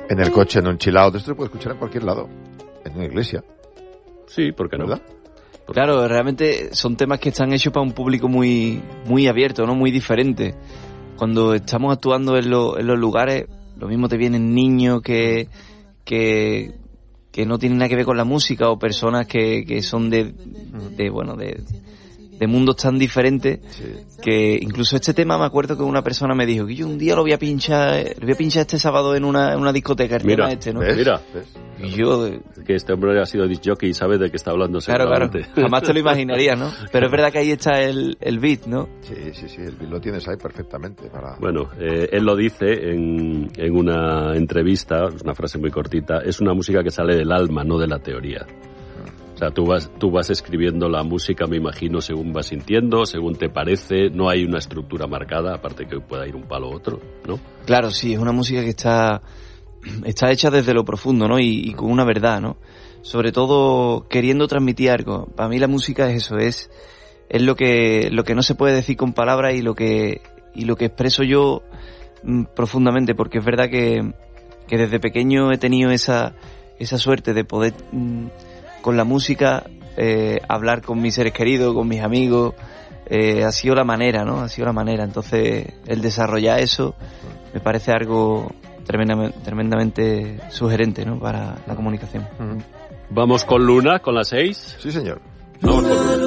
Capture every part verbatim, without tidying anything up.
En el coche, en un chill out, esto se puede escuchar en cualquier lado, en una iglesia. Sí, ¿por qué no? ¿Verdad? Claro, realmente son temas que están hechos para un público muy muy abierto, ¿no? Muy diferente. Cuando estamos actuando en, lo, en los lugares, lo mismo te vienen niños que, que, que no tienen nada que ver con la música, o personas que, que son de, de bueno, de, de mundos tan diferentes, sí. Que incluso este tema me acuerdo que una persona me dijo que yo un día lo voy a pinchar, lo voy a pinchar este sábado en una, en una discoteca, el mira, tema este, ¿no? ¿ves? Mira, ¿ves? Y yo... Que este hombre ha sido disc jockey y sabe de qué está hablando. Claro, claro, jamás te lo imaginarías, ¿no? Pero es verdad que ahí está el, el beat, ¿no? Sí, sí, sí, el beat lo tienes ahí perfectamente para... Bueno, eh, él lo dice en, en una entrevista, es una frase muy cortita, es una música que sale del alma, no de la teoría. O sea, tú vas, tú vas escribiendo la música, me imagino, según vas sintiendo, según te parece, no hay una estructura marcada, aparte que pueda ir un palo u otro, ¿no? Claro, sí, es una música que está, está hecha desde lo profundo, ¿no? Y, y con una verdad, ¿no? Sobre todo queriendo transmitir algo. Para mí la música es eso, es, es lo que, lo que no se puede decir con palabras y lo que, y lo que expreso yo mm, profundamente, porque es verdad que, que desde pequeño he tenido esa, esa suerte de poder... Mm, con la música, eh, hablar con mis seres queridos, con mis amigos, eh, ha sido la manera, ¿no? Ha sido la manera. Entonces, el desarrollar eso me parece algo tremendamente, tremendamente sugerente, ¿no? Para la comunicación. Vamos con Luna, con las seis. Sí, señor. Vamos con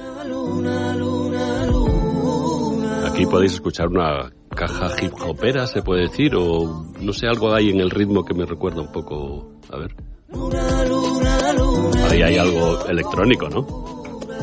Luna. Aquí podéis escuchar una caja hip hopera, se puede decir, o no sé, algo hay en el ritmo que me recuerda un poco, a ver. Ahí hay algo electrónico, ¿no?